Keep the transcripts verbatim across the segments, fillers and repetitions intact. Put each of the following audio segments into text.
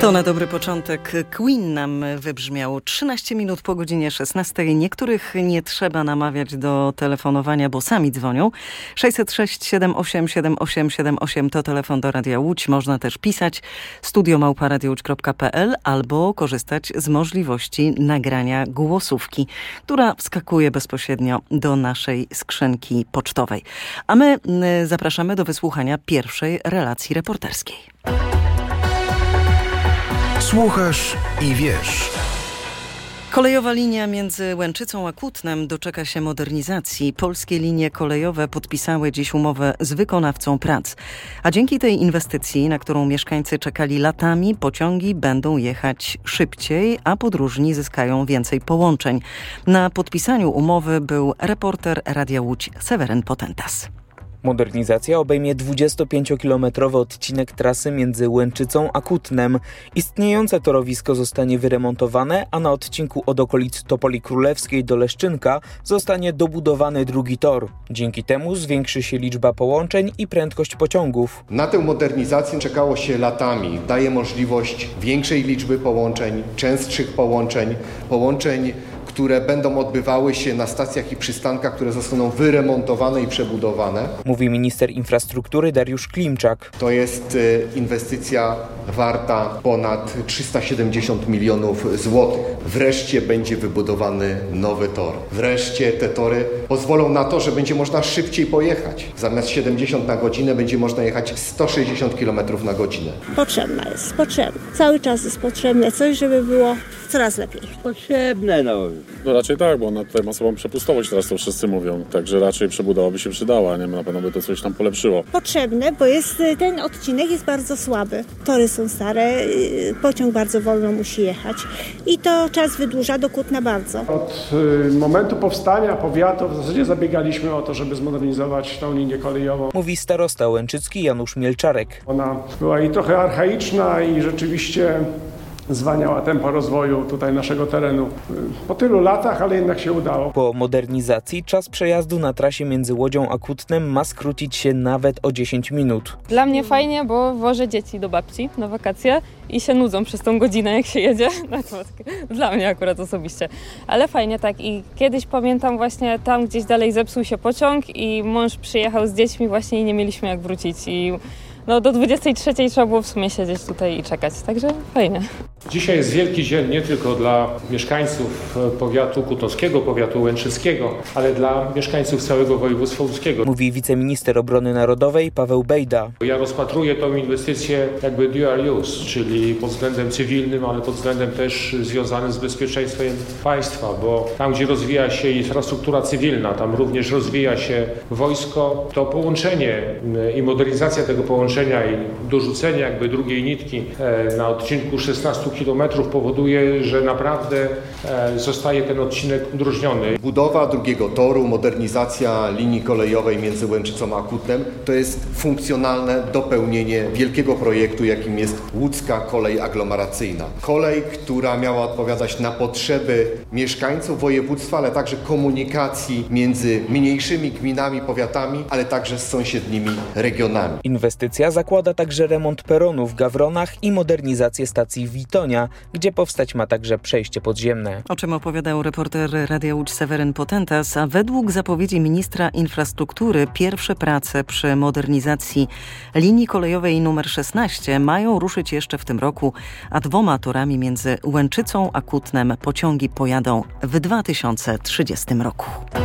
To na dobry początek Queen nam wybrzmiał. trzynaście minut po godzinie szesnastej. Niektórych nie trzeba namawiać do telefonowania, bo sami dzwonią. sześćset sześć siedem osiem siedem osiem siedem osiem to telefon do Radia Łódź. Można też pisać studio małpa radio łódź kropka p l albo korzystać z możliwości nagrania głosówki, która wskakuje bezpośrednio do naszej skrzynki pocztowej. A my zapraszamy do wysłuchania pierwszej relacji reporterskiej. Słuchasz i wiesz. Kolejowa linia między Łęczycą a Kutnem doczeka się modernizacji. Polskie linie kolejowe podpisały dziś umowę z wykonawcą prac. A dzięki tej inwestycji, na którą mieszkańcy czekali latami, pociągi będą jechać szybciej, a podróżni zyskają więcej połączeń. Na podpisaniu umowy był reporter Radia Łódź Seweryn Potentas. Modernizacja obejmie dwudziestopięciokilometrowy odcinek trasy między Łęczycą a Kutnem. Istniejące torowisko zostanie wyremontowane, a na odcinku od okolic Topoli Królewskiej do Leszczynka zostanie dobudowany drugi tor. Dzięki temu zwiększy się liczba połączeń i prędkość pociągów. Na tę modernizację czekało się latami. Daje możliwość większej liczby połączeń, częstszych połączeń, połączeń, które będą odbywały się na stacjach i przystankach, które zostaną wyremontowane i przebudowane. Mówi minister infrastruktury Dariusz Klimczak. To jest inwestycja warta ponad trzysta siedemdziesiąt milionów złotych. Wreszcie będzie wybudowany nowy tor. Wreszcie te tory pozwolą na to, że będzie można szybciej pojechać. Zamiast siedemdziesiąt na godzinę będzie można jechać sto sześćdziesiąt kilometrów na godzinę. Potrzebna jest, potrzebna. Cały czas jest potrzebne coś, żeby było coraz lepiej. Potrzebne, no. No raczej tak, bo ona tutaj ma sobą przepustowość, teraz to wszyscy mówią. Także raczej przebudowa by się przydała, nie? Na pewno by to coś tam polepszyło. Potrzebne, bo jest, ten odcinek jest bardzo słaby. Tory są stare, pociąg bardzo wolno musi jechać. I to czas wydłuża do Kutna bardzo. Od y, momentu powstania powiatu w zasadzie zabiegaliśmy o to, żeby zmodernizować tą linię kolejową. Mówi starosta łęczycki Janusz Mielczarek. Ona była i trochę archaiczna i rzeczywiście zwalniała tempo rozwoju tutaj naszego terenu. Po tylu latach, ale jednak się udało. Po modernizacji czas przejazdu na trasie między Łodzią a Kutnem ma skrócić się nawet o dziesięć minut. Dla mnie fajnie, bo wożę dzieci do babci na wakacje i się nudzą przez tą godzinę, jak się jedzie. Dla mnie akurat osobiście. Ale fajnie tak. I kiedyś pamiętam właśnie tam gdzieś dalej zepsuł się pociąg i mąż przyjechał z dziećmi właśnie i nie mieliśmy jak wrócić. I no do dwudziestej trzeciej trzeba było w sumie siedzieć tutaj i czekać, także fajnie. Dzisiaj jest wielki dzień nie tylko dla mieszkańców powiatu kutnowskiego, powiatu łęczyckiego, ale dla mieszkańców całego województwa łódzkiego. Mówi wiceminister obrony narodowej Paweł Bejda. Ja rozpatruję tą inwestycję jakby dual use, czyli pod względem cywilnym, ale pod względem też związanym z bezpieczeństwem państwa, bo tam, gdzie rozwija się infrastruktura cywilna, tam również rozwija się wojsko, to połączenie i modernizacja tego połączenia i dorzucenie jakby drugiej nitki na odcinku szesnastu kilometrów powoduje, że naprawdę zostaje ten odcinek udrożniony. Budowa drugiego toru, modernizacja linii kolejowej między Łęczycą a Kutnem to jest funkcjonalne dopełnienie wielkiego projektu, jakim jest łódzka kolej aglomeracyjna. Kolej, która miała odpowiadać na potrzeby mieszkańców województwa, ale także komunikacji między mniejszymi gminami, powiatami, ale także z sąsiednimi regionami. Inwestycja zakłada także remont peronu w Gawronach i modernizację stacji Witonia, gdzie powstać ma także przejście podziemne. O czym opowiadał reporter Radia Łódź Seweryn Potentas, a według zapowiedzi ministra infrastruktury pierwsze prace przy modernizacji linii kolejowej numer szesnaście mają ruszyć jeszcze w tym roku, a dwoma torami między Łęczycą a Kutnem pociągi pojadą w dwa tysiące trzydziestym roku.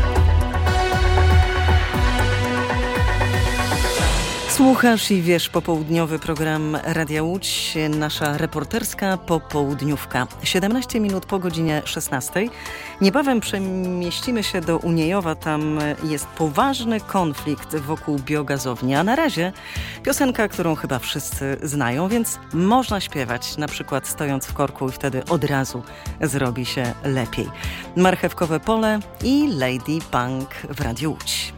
Słuchasz i wiesz, popołudniowy program Radia Łódź, nasza reporterska popołudniówka. siedemnaście minut po godzinie szesnastej. Niebawem przemieścimy się do Uniejowa. Tam jest poważny konflikt wokół biogazowni. A na razie piosenka, którą chyba wszyscy znają, więc można śpiewać, na przykład stojąc w korku i wtedy od razu zrobi się lepiej. Marchewkowe pole i Lady Punk w Radiu Łódź.